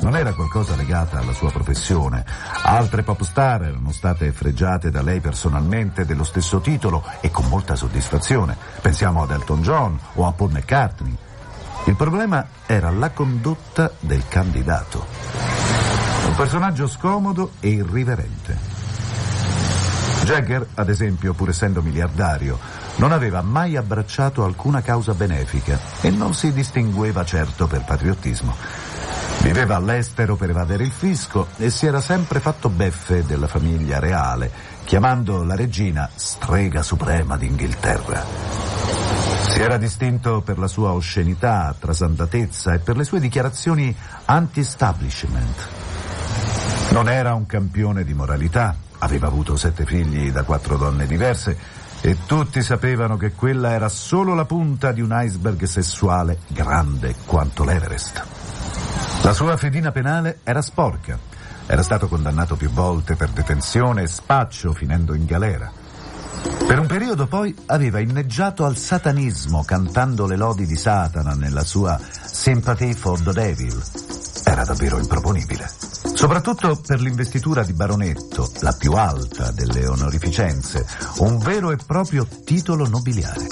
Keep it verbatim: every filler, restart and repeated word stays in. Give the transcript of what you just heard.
Non era qualcosa legata alla sua professione. Altre pop star erano state fregiate da lei personalmente dello stesso titolo e con molta soddisfazione. Pensiamo ad Elton John o a Paul McCartney. Il problema era la condotta del candidato. Un personaggio scomodo e irriverente. Jagger, ad esempio, pur essendo miliardario, non aveva mai abbracciato alcuna causa benefica e non si distingueva certo per patriottismo. Viveva all'estero per evadere il fisco e si era sempre fatto beffe della famiglia reale, chiamando la regina strega suprema d'Inghilterra. Si era distinto per la sua oscenità, trasandatezza e per le sue dichiarazioni anti-establishment. Non era un campione di moralità, aveva avuto sette figli da quattro donne diverse e tutti sapevano che quella era solo la punta di un iceberg sessuale grande quanto l'Everest. La sua fedina penale era sporca. Era stato condannato più volte per detenzione e spaccio, finendo in galera. Per un periodo poi aveva inneggiato al satanismo, cantando le lodi di Satana nella sua Sympathy for the Devil. Era davvero improponibile. Soprattutto per l'investitura di baronetto, la più alta delle onorificenze, un vero e proprio titolo nobiliare.